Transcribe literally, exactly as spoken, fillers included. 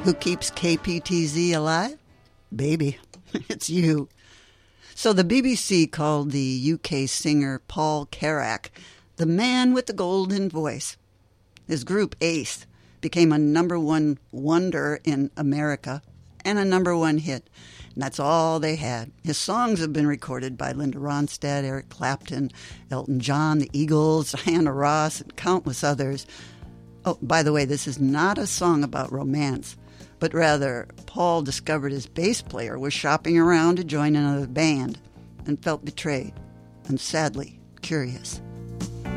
Who keeps K P T Z alive? Baby, it's you. So the B B C called the U K singer Paul Carrack the man with the golden voice. His group Ace became a number one wonder in America and a number one hit. And that's all they had. His songs have been recorded by Linda Ronstadt, Eric Clapton, Elton John, the Eagles, Diana Ross, and countless others. Oh, by the way, this is not a song about romance, but rather Paul discovered his bass player was shopping around to join another band and felt betrayed and sadly curious.